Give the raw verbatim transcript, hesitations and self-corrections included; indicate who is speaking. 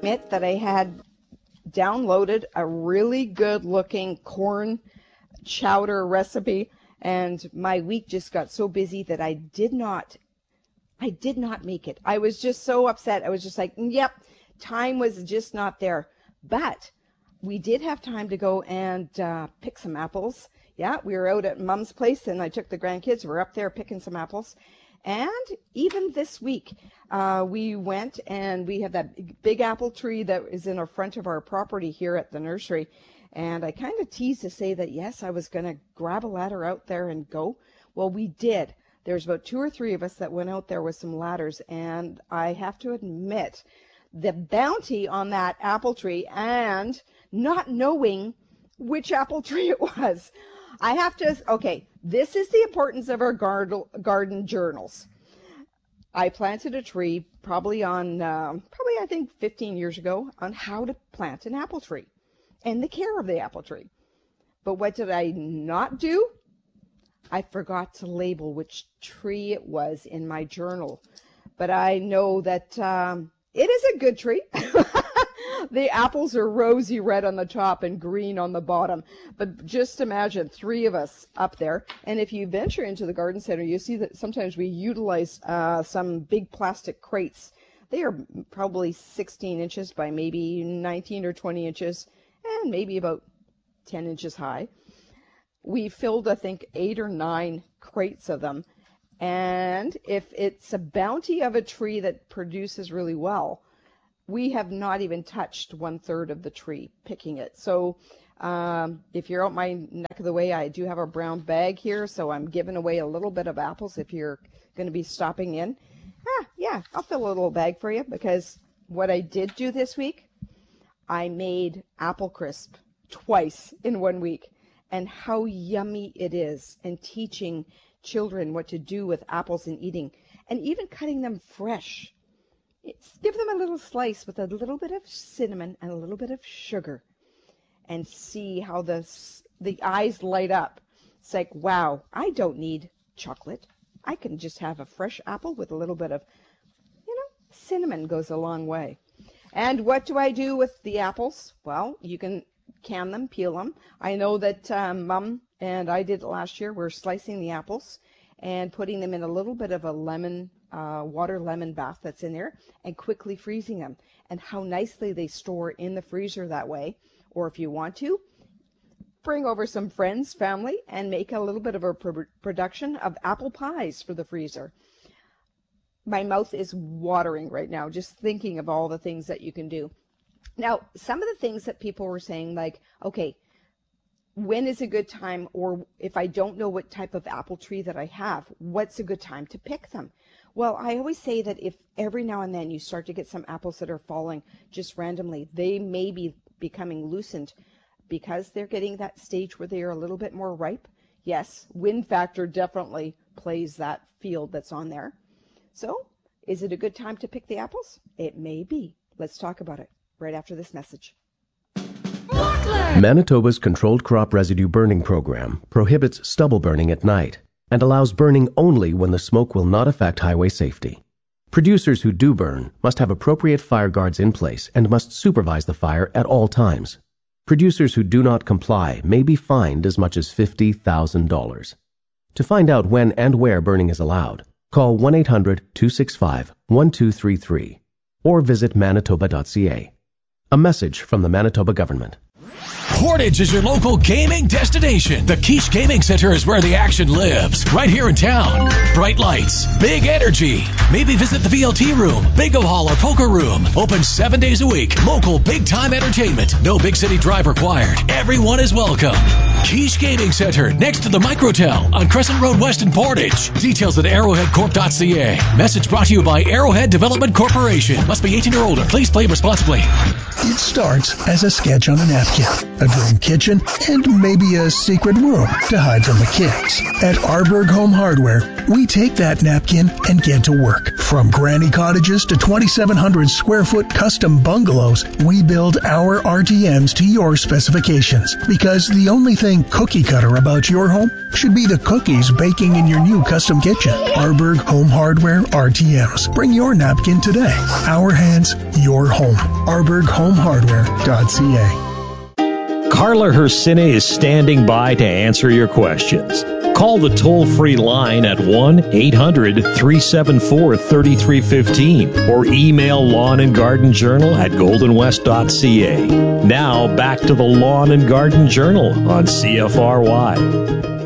Speaker 1: admit that I had downloaded a really good looking corn chowder recipe, and my week just got so busy that I did not I did not make it. I was just so upset. I was just like, yep, time was just not there. But we did have time to go and uh, pick some apples. Yeah, we were out at Mom's place, and I took the grandkids. We're up there picking some apples. And even this week, uh, we went and we have that big apple tree that is in the front of our property here at the nursery. And I kind of teased to say that, yes, I was going to grab a ladder out there and go. Well, we did. There's about two or three of us that went out there with some ladders, and I have to admit the bounty on that apple tree and not knowing which apple tree it was. I have to, okay, this is the importance of our garden, garden journals. I planted a tree probably on, um, probably I think fifteen years ago on how to plant an apple tree and the care of the apple tree. But what did I not do? I forgot to label which tree it was in my journal. But I know that um, it is a good tree. The apples are rosy red on the top and green on the bottom. But just imagine three of us up there. And if you venture into the garden center, you see that sometimes we utilize uh, some big plastic crates. They are probably sixteen inches by maybe nineteen or twenty inches and maybe about ten inches high. We filled, I think, eight or nine crates of them. And if it's a bounty of a tree that produces really well, we have not even touched one third of the tree picking it. So um, if you're out my neck of the way, I do have a brown bag here, so I'm giving away a little bit of apples if you're going to be stopping in. Ah, yeah, I'll fill a little bag for you, because what I did do this week, I made apple crisp twice in one week. And how yummy it is, and teaching children what to do with apples and eating, and even cutting them fresh. It's, give them a little slice with a little bit of cinnamon and a little bit of sugar, and see how the, the eyes light up. It's like, wow, I don't need chocolate. I can just have a fresh apple with a little bit of, you know, cinnamon goes a long way. And what do I do with the apples? Well, you can can them, peel them. I know that um, Mom and I did it last year. We're slicing the apples and putting them in a little bit of a lemon, uh, water lemon bath that's in there, and quickly freezing them. And how nicely they store in the freezer that way. Or if you want to, bring over some friends, family, and make a little bit of a pr- production of apple pies for the freezer. My mouth is watering right now just thinking of all the things that you can do. Now, some of the things that people were saying, like, okay, when is a good time, or if I don't know what type of apple tree that I have, what's a good time to pick them? Well, I always say that if every now and then you start to get some apples that are falling just randomly, they may be becoming loosened because they're getting that stage where they are a little bit more ripe. Yes, wind factor definitely plays that field that's on there. So, is it a good time to pick the apples? It may be. Let's talk about it right after this message.
Speaker 2: Manitoba's Controlled Crop Residue Burning Program prohibits stubble burning at night and allows burning only when the smoke will not affect highway safety. Producers who do burn must have appropriate fire guards in place and must supervise the fire at all times. Producers who do not comply may be fined as much as fifty thousand dollars. To find out when and where burning is allowed, call one eight hundred two six five one two three three or visit manitoba dot c a. A message from the Manitoba government.
Speaker 3: Portage is your local gaming destination. The Quiche Gaming Center is where the action lives, right here in town. Bright lights, big energy. Maybe visit the V L T room, bingo hall, or poker room. Open seven days a week. Local big-time entertainment. No big city drive required. Everyone is welcome. Quiche Gaming Center, next to the Microtel on Crescent Road West in Portage. Details at arrowhead corp dot c a. Message brought to you by Arrowhead Development Corporation. Must be eighteen or older. Please play responsibly.
Speaker 4: It starts as a sketch on a napkin. a dream kitchen, and maybe a secret room to hide from the kids. At Arberg Home Hardware, we take that napkin and get to work. From granny cottages to twenty-seven hundred square foot custom bungalows, we build our R T Ms to your specifications. Because the only thing cookie cutter about your home should be the cookies baking in your new custom kitchen. Arberg Home Hardware R T Ms. Bring your napkin today. Our hands, your home. arberg home hardware dot c a.
Speaker 5: Carla Hersine is standing by to answer your questions. Call the toll-free line at one eight hundred three seven four three three one five or email Lawn and Garden Journal at golden west dot c a. Now back to the Lawn and Garden Journal on C F R Y.